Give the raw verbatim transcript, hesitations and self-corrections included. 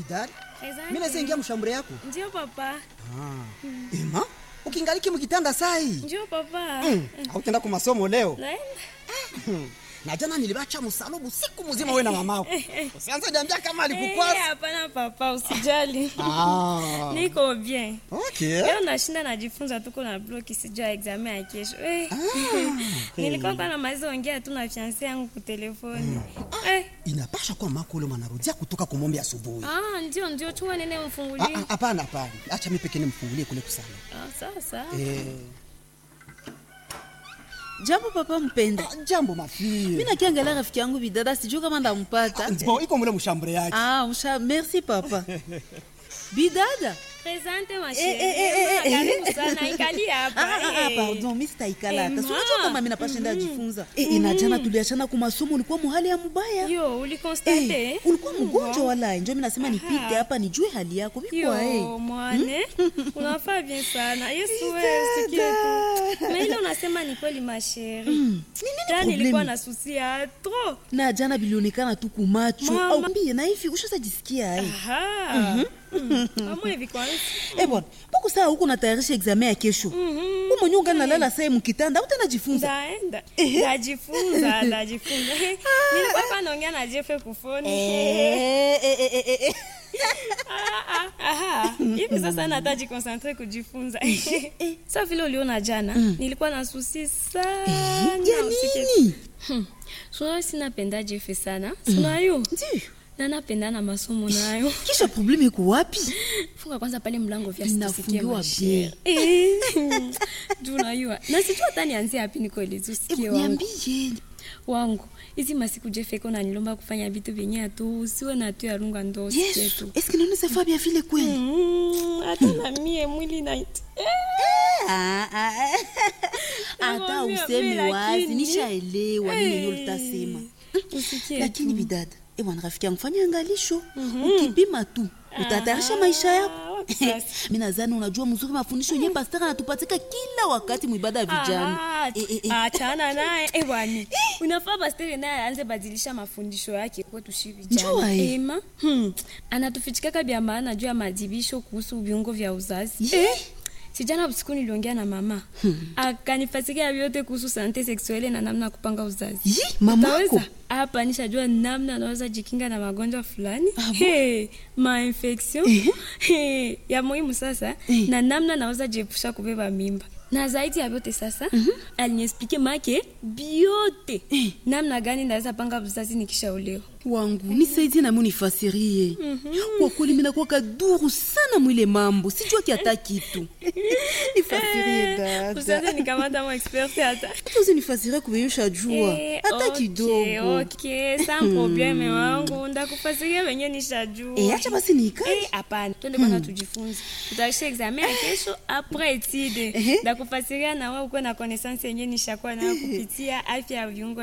Bidari, Exactly. mimi naweza ingia mshambure yako? Ndio papa. Ah. Ema, ukingaliki mkitanda sai. Ndio papa. Mm. Hautaenda kwa masomo leo? Naenda. Na jana nilibacha msalubu siku mzima wewe na mamako. Usianze niambia kama alikukwasa. Eh, hapana papa, usijali. Ah. Niko bien. Okay. Leo nashinda najifunza tuko na bloki sijua examen ya kesho. Eh. Nilikuwa kwa na maizo ongea tu na fiancé yangu kwa telefoni. Eh. Inapasha kwa mako leo manarudia kutoka kumombe asubuhi. Ah, ndio ndio chuma nene mfungulie. Ah, hapana hapana. Acha mimi pekee nimfungulie kule kusana. Ah, sawa sawa. Eh. Jambo papa mpenda. Ah, jambo mafie. Mimi nakiangalia rafiki yangu Bidada sijui kama ndampata. Bon, iko mule mshambure yake. Ah, msha, merci papa. Bidada. Presente ma Eh, eh, eh, eh, chérie. eh. Karibu sana ikali hapa. Ah, ah, ah, eh. pardon, mimi sitaikala hata. Eh, Si unajua ma. kama mimi napashinda jifunza. Eh, eh, na jana tuliachana kwa masomo ulikuwa muhali ya mbaya. Yo, ulikonstate? Eh, ulikuwa mgonjwa wala ndio mimi nasema nipite hapa nijue hali yako. Bikwa eh. Yo, mwane. Unafaa bien sana. Yesu wewe usikie tu. Mais ile unasema ni kweli ma chérie. Nini Jana problemi? nilikuwa na susi ya trop. Na jana bilionekana tu kumacho. Mama. Au mbie na hivi ushaza jisikia eh. Aha. Kama hivi kwanza. Eh bwana, mbona saa huko natayarisha examen ya kesho? Mhm. Umo nyonga nalala saa mkitanda, utanajifunza. Ndaenda. Ndajifunza, ndajifunza. Nilikuwa hapa naongea na Jeff kufoni. Eh, eh, eh, eh, eh. Ah, ah, aha. Hivi sasa nataji concentrate kujifunza. Sasa vile uliona jana, nilikuwa na susi sana. Ya nini? Sio sinapenda Jeff sana. Sina yo. Ndio. Na napenda na masomo nayo. Kisha problemi iko wapi? Funga kwanza pale mlango vya Inafungiwa sisikie. Eh. Tunayua. Na sijui hata nianzie wapi niko ile usikie Eh, wangu. niambie. Wangu. Hizi masiku Jeff iko na nilomba kufanya vitu vyenye atu usiwe na tu ya runga ndo usikie Yesu, tu. est-ce que nous ne bien vile kweli? Mm, hata na mie mwili na Ah, ah. Hata Nakwambia, useme mimi wazi, lakini- nishaelewa nini yenyewe ulitasema. usikie. Lakini Bidada, eh bwana rafiki yangu fanya angalisho. Ukipima tu, utatayarisha maisha yako. wapi sasa? Mimi nadhani unajua mzuri mafundisho yenyewe pastor anatupatika kila wakati muibada ya vijana. Ah, Eh, eh, eh. achana naye eh bwana. Unafaa pastor naye aanze badilisha mafundisho yake kwetu shi Njua, vijana. eh. Ema, hmm. Anatufichikaka vya maana juu ya madibisho kuhusu viungo vya uzazi. Ye. Eh? Sijana usiku niliongea na mama. Akanifasikia vyote kuhusu sante sexuelle na namna ya kupanga uzazi. Yi, mamako. Utaweza? Hapa nishajua namna anaweza jikinga na magonjwa fulani. Hey, ma infection. Hey, ya muhimu sasa Eh. na namna anaweza jiepusha kubeba mimba. Na zaidi ya vyote sasa, aliniexplique make biote. Namna gani naweza panga uzazi nikishaolewa. Wangu nisaidie na mimi nifasirie. Kwa kweli mimi nakuwa kaduru sana mwile mambo. Sijua kiata kitu. Nifasirie dada. Usianze nikamata mo expert hata. Tuzi nifasirie kubeyusha jua. Eh, Hata okay, kidogo. Okay, sans probleme wangu. Ndakufasiria wenye nishajua. Eh, acha basi nikae. Eh, hapana. Twende kwanza tujifunze. Tutaisha examen ya kesho après étude. Ehe. Ndakufasiria na wewe uko na connaissance yenye nishakuwa nayo kupitia afya ya viungo